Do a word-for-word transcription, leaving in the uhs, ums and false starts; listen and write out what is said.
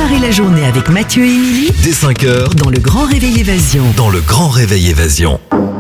démarrer la journée avec Mathieu et Émilie Dès cinq heures, dans le Grand Réveil Évasion. dans le Grand Réveil Évasion.